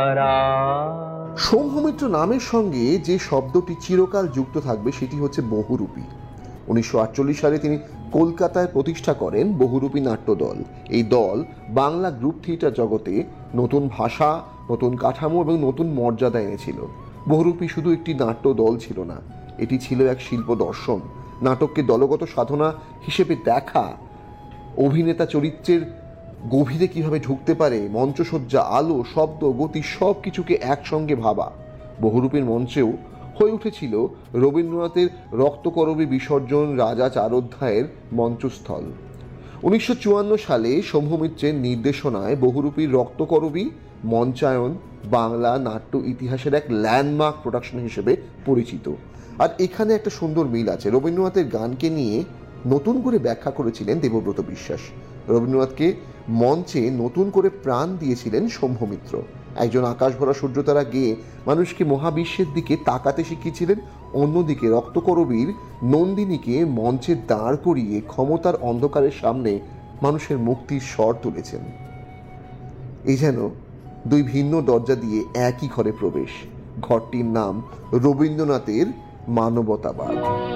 সৌম্যমিত্র নামের সঙ্গে যে শব্দটি চিরকাল যুক্ত থাকবে সেটি হচ্ছে বহুরূপী। 1948 সালে তিনি কলকাতায় প্রতিষ্ঠা করেন বহুরূপী নাট্যদল। এই দল বাংলা গ্রুপ থিয়েটার জগতে নতুন ভাষা, নতুন কাঠামো এবং নতুন মর্যাদা এনেছিল। বহুরূপী শুধু একটি নাট্য দল ছিল না, এটি ছিল এক শিল্প দর্শন। নাটককে দলগত সাধনা হিসেবে দেখা, অভিনেতা চরিত্রের গভীরে কিভাবে ঢুকতে পারে, মঞ্চসজ্জা, আলো, শব্দ, গতি সব কিছুকে একসঙ্গে ভাবা। বহুরূপীর মঞ্চেও হয়ে উঠেছিল রবীন্দ্রনাথের রক্তকরবী বিসর্জন, রাজা চারোধ্যায়ের মঞ্চস্থল। 1954 সালে সৌম্যমিত্রের নির্দেশনায় বহুরূপীর রক্তকরবী মঞ্চায়ন বাংলা নাট্য ইতিহাসের এক ল্যান্ডমার্ক প্রোডাকশন হিসেবে পরিচিত। আর এখানে একটা সুন্দর মিল আছে। রবীন্দ্রনাথের গানকে নিয়ে নতুন করে ব্যাখ্যা করেছিলেন দেবব্রত বিশ্বাস। রবীন্দ্রনাথকে মঞ্চে নতুন করে প্রাণ দিয়েছিলেন সৌম্যমিত্র। একজন আকাশ ভরা সূর্যতারা গেয়ে মানুষকে মহাবিশ্বের দিকে তাকাতে শিখিয়েছিলেন, অন্যদিকে রক্তকরবীর নন্দিনীকে মঞ্চে দাঁড় করিয়ে ক্ষমতার অন্ধকারের সামনে মানুষের মুক্তির স্বর তুলেছেন। এই যেন দুই ভিন্ন দরজা দিয়ে একই ঘরে প্রবেশ। ঘরটির নাম রবীন্দ্রনাথের মানবতাবাদ।